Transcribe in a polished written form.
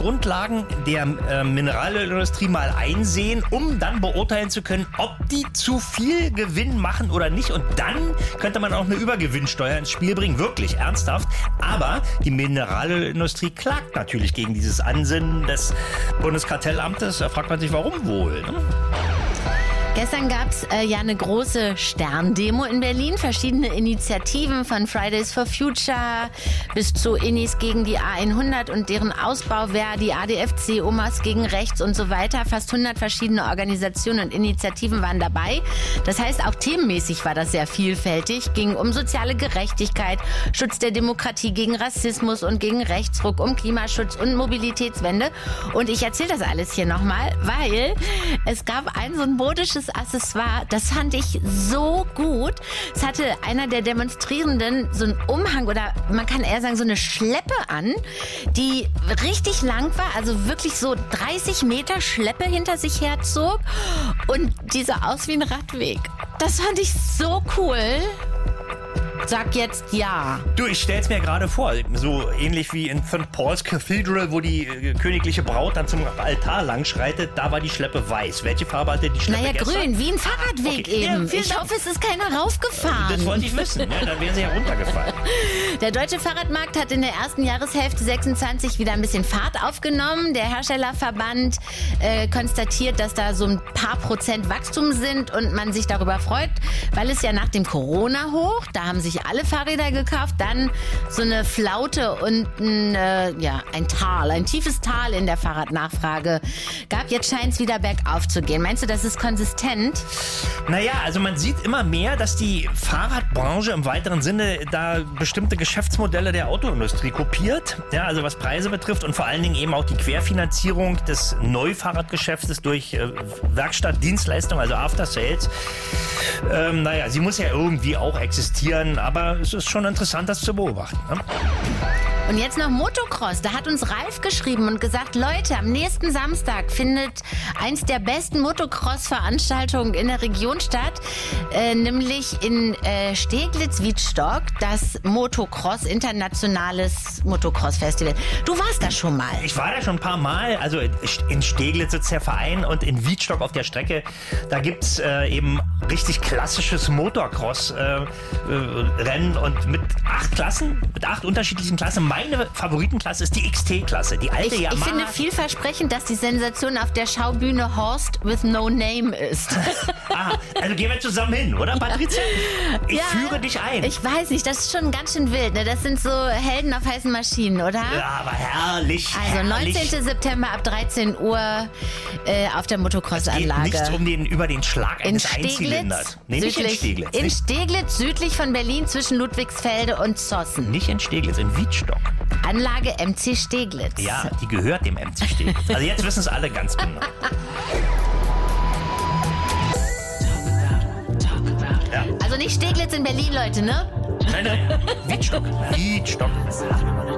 Grundlagen der Mineralölindustrie mal einsehen, um dann beurteilen zu können, ob die zu viel Gewinn machen oder nicht. Und dann könnte man auch eine Übergewinnsteuer ins Spiel bringen. Wirklich, ernsthaft. Aber die Mineralölindustrie klagt natürlich gegen dieses Ansinnen des Bundeskartellamtes. Da fragt man sich, warum wohl? Ne? Gestern gab es ja eine große Sterndemo in Berlin. Verschiedene Initiativen von Fridays for Future bis zu Innis gegen die A100 und deren Ausbau, Verdi, ADFC, Omas gegen Rechts und so weiter. Fast 100 verschiedene Organisationen und Initiativen waren dabei. Das heißt, auch themenmäßig war das sehr vielfältig. Ging um soziale Gerechtigkeit, Schutz der Demokratie gegen Rassismus und gegen Rechtsruck, um Klimaschutz und Mobilitätswende. Und ich erzähle das alles hier nochmal, weil es gab ein so ein modisches Accessoire, das fand ich so gut. Es hatte einer der Demonstrierenden so einen Umhang oder man kann eher sagen so eine Schleppe an, die richtig lang war, also wirklich so 30 Meter Schleppe hinter sich herzog und die sah aus wie ein Radweg. Das fand ich so cool. Sag jetzt ja. Du, ich stell's mir gerade vor, so ähnlich wie in St. Paul's Cathedral, wo die königliche Braut dann zum Altar langschreitet, da war die Schleppe weiß. Welche Farbe hatte die Schleppe gestern? Grün, wie ein Fahrradweg Okay. eben. Ja, Ich hoffe, es ist keiner raufgefahren. Das wollte ich wissen, ja, dann wäre sie ja runtergefallen. Der Deutsche Fahrradmarkt hat in der ersten Jahreshälfte 26 wieder ein bisschen Fahrt aufgenommen. Der Herstellerverband konstatiert, dass da so ein paar Prozent Wachstum sind und man sich darüber freut, weil es ja nach dem Corona-Hoch, da haben sich alle Fahrräder gekauft, dann so eine Flaute und ein tiefes Tal in der Fahrradnachfrage gab. Jetzt scheint es wieder bergauf zu gehen. Meinst du, das ist konsistent? Naja, also man sieht immer mehr, dass die Fahrradbranche im weiteren Sinne da bestimmte Geschäftsmodelle der Autoindustrie kopiert. Ja, also was Preise betrifft und vor allen Dingen eben auch die Querfinanzierung des Neufahrradgeschäftes durch Werkstattdienstleistung, also After Sales. Sie muss ja irgendwie auch existieren, aber es ist schon interessant, das zu beobachten. Ne? Und jetzt noch Motocross. Da hat uns Ralf geschrieben und gesagt, Leute, am nächsten Samstag findet eins der besten Motocross-Veranstaltungen in der Region statt, nämlich in Steglitz-Wiedstock, das Motocross, internationales Motocross-Festival. Du warst da schon mal. Ich war da schon ein paar Mal. Also in Steglitz sitzt der Verein und in Wiedstock auf der Strecke, da gibt's eben richtig klassisches Motocross-Rennen und mit 8 Klassen, mit 8 unterschiedlichen Klassen. Meine Favoritenklasse ist die XT-Klasse, die alte Yamaha. Ich finde vielversprechend, dass die Sensation auf der Schaubühne Horst with no name ist. Also gehen wir zusammen hin, oder Patricia? Ich führe dich ein. Ich weiß nicht, das ist schon ganz schön wild. Ne? Das sind so Helden auf heißen Maschinen, oder? Ja, aber herrlich. Also 19. September ab 13 Uhr auf der Motocross-Anlage. Geht nichts über den Schlag eines Einzylinders. Nee, nicht in Steglitz. In Steglitz, südlich von Berlin, zwischen Ludwigsfelde und Zossen. Nicht in Steglitz, in Wiedstock. Anlage MC Steglitz. Ja, die gehört dem MC Steglitz. Also jetzt wissen es alle ganz genau. Ja. Also nicht Steglitz in Berlin, Leute, ne? Nein, Wiedstock.